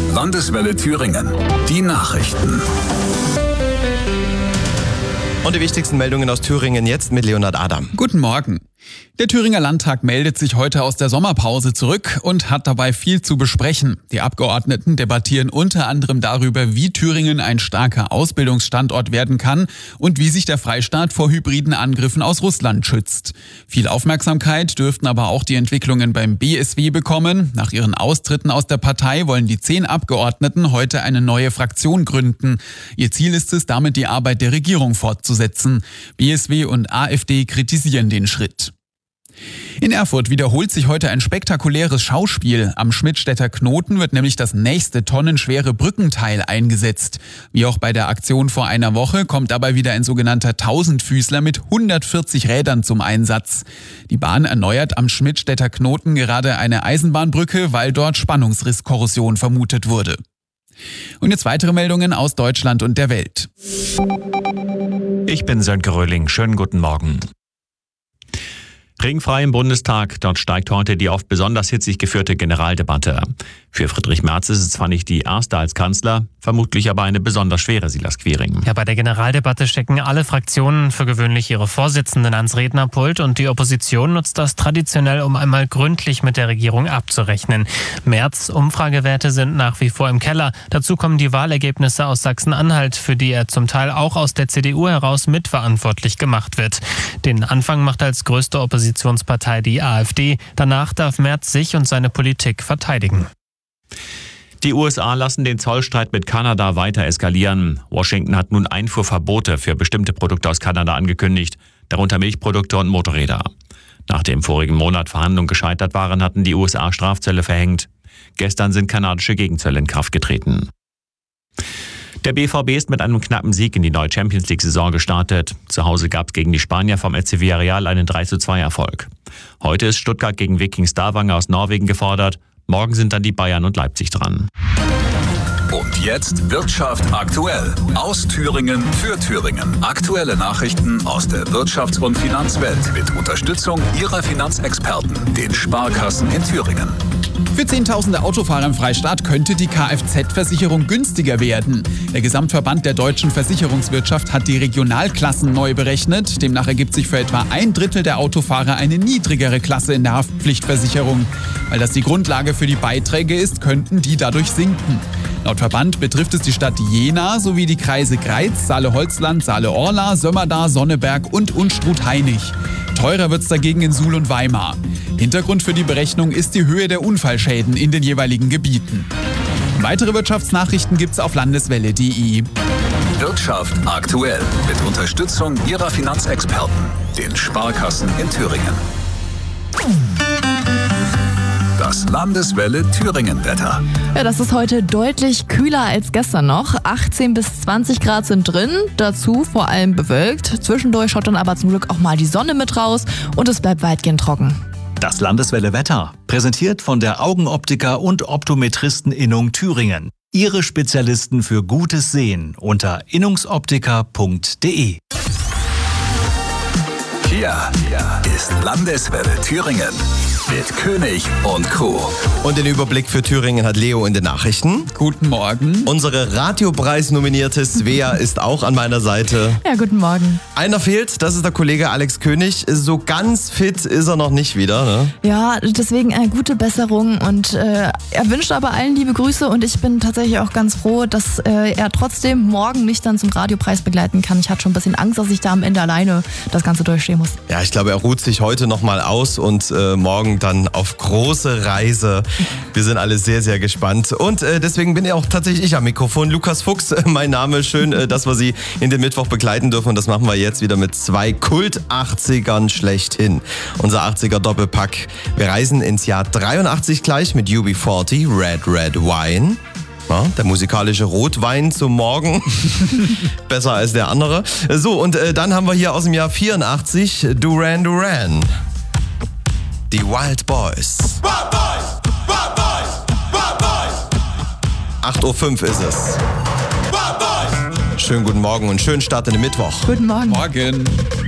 Landeswelle Thüringen. Die Nachrichten. Und die wichtigsten Meldungen aus Thüringen jetzt mit Leonhard Adam. Guten Morgen. Der Thüringer Landtag meldet sich heute aus der Sommerpause zurück und hat dabei viel zu besprechen. Die Abgeordneten debattieren unter anderem darüber, wie Thüringen ein starker Ausbildungsstandort werden kann und wie sich der Freistaat vor hybriden Angriffen aus Russland schützt. Viel Aufmerksamkeit dürften aber auch die Entwicklungen beim BSW bekommen. Nach ihren Austritten aus der Partei wollen die 10 Abgeordneten heute eine neue Fraktion gründen. Ihr Ziel ist es, damit die Arbeit der Regierung fortzusetzen. BSW und AfD kritisieren den Schritt. In Erfurt wiederholt sich heute ein spektakuläres Schauspiel. Am Schmidtstädter Knoten wird nämlich das nächste tonnenschwere Brückenteil eingesetzt. Wie auch bei der Aktion vor einer Woche kommt dabei wieder ein sogenannter Tausendfüßler mit 140 Rädern zum Einsatz. Die Bahn erneuert am Schmidtstädter Knoten gerade eine Eisenbahnbrücke, weil dort Spannungsrisskorrosion vermutet wurde. Und jetzt weitere Meldungen aus Deutschland und der Welt. Ich bin Sönke Röhling. Schönen guten Morgen. Ringfrei im Bundestag. Dort steigt heute die oft besonders hitzig geführte Generaldebatte. Für Friedrich Merz ist es zwar nicht die erste als Kanzler, vermutlich aber eine besonders schwere, Silas Quiring. Ja, bei der Generaldebatte stecken alle Fraktionen für gewöhnlich ihre Vorsitzenden ans Rednerpult und die Opposition nutzt das traditionell, um einmal gründlich mit der Regierung abzurechnen. Merz' Umfragewerte sind nach wie vor im Keller. Dazu kommen die Wahlergebnisse aus Sachsen-Anhalt, für die er zum Teil auch aus der CDU heraus mitverantwortlich gemacht wird. Den Anfang macht als größte Oppositionspartei die AfD. Danach darf Merz sich und seine Politik verteidigen. Die USA lassen den Zollstreit mit Kanada weiter eskalieren. Washington hat nun Einfuhrverbote für bestimmte Produkte aus Kanada angekündigt, darunter Milchprodukte und Motorräder. Nachdem vorigen Monat Verhandlungen gescheitert waren, hatten die USA Strafzölle verhängt. Gestern sind kanadische Gegenzölle in Kraft getreten. Der BVB ist mit einem knappen Sieg in die neue Champions-League-Saison gestartet. Zu Hause gab es gegen die Spanier vom FC Villarreal einen 3:2-Erfolg. Heute ist Stuttgart gegen Viking Stavanger aus Norwegen gefordert. Morgen sind dann die Bayern und Leipzig dran. Und jetzt Wirtschaft aktuell. Aus Thüringen für Thüringen. Aktuelle Nachrichten aus der Wirtschafts- und Finanzwelt mit Unterstützung Ihrer Finanzexperten, den Sparkassen in Thüringen. Für Zehntausende Autofahrer im Freistaat könnte die Kfz-Versicherung günstiger werden. Der Gesamtverband der deutschen Versicherungswirtschaft hat die Regionalklassen neu berechnet. Demnach ergibt sich für etwa 1/3 der Autofahrer eine niedrigere Klasse in der Haftpflichtversicherung. Weil das die Grundlage für die Beiträge ist, könnten die dadurch sinken. Laut Verband betrifft es die Stadt Jena sowie die Kreise Greiz, Saale-Holzland, Saale-Orla, Sömmerda, Sonneberg und Unstrut-Hainich. Teurer wird's dagegen in Suhl und Weimar. Hintergrund für die Berechnung ist die Höhe der Unfallschäden in den jeweiligen Gebieten. Weitere Wirtschaftsnachrichten gibt's auf landeswelle.de. Wirtschaft aktuell mit Unterstützung Ihrer Finanzexperten, den Sparkassen in Thüringen. Das Landeswelle Thüringen-Wetter. Ja, das ist heute deutlich kühler als gestern noch. 18 bis 20 Grad sind drin, dazu vor allem bewölkt. Zwischendurch schaut dann aber zum Glück auch mal die Sonne mit raus und es bleibt weitgehend trocken. Das Landeswelle Wetter, präsentiert von der Augenoptiker und Optometristen-Innung Thüringen. Ihre Spezialisten für gutes Sehen unter innungsoptiker.de. Hier ist Landeswelle Thüringen mit König und Co. Und den Überblick für Thüringen hat Leo in den Nachrichten. Guten Morgen. Unsere Radiopreis-nominierte Svea ist auch an meiner Seite. Ja, guten Morgen. Einer fehlt, das ist der Kollege Alex König. So ganz fit ist er noch nicht wieder, ne? Ja, deswegen eine gute Besserung und er wünscht aber allen liebe Grüße und ich bin tatsächlich auch ganz froh, dass er trotzdem morgen mich dann zum Radiopreis begleiten kann. Ich hatte schon ein bisschen Angst, dass ich da am Ende alleine das Ganze durchstehen muss. Ja, ich glaube, er ruht sich heute nochmal aus und morgen dann auf große Reise. Wir sind alle sehr, sehr gespannt. Und deswegen bin ja auch tatsächlich ich am Mikrofon. Lukas Fuchs, mein Name. Schön, dass wir Sie in den Mittwoch begleiten dürfen. Und das machen wir jetzt wieder mit 2 Kult-80ern schlechthin. Unser 80er-Doppelpack. Wir reisen ins Jahr 83 gleich mit UB40, Red Red Wine. Ja, der musikalische Rotwein zum Morgen. Besser als der andere. So, und dann haben wir hier aus dem Jahr 84 Duran Duran. Die Wild Boys. Wild Boys! Wild Boys! Wild Boys! 8:05 Uhr ist es. Wild Boys! Schönen guten Morgen und schönen Start in den Mittwoch. Guten Morgen. Morgen.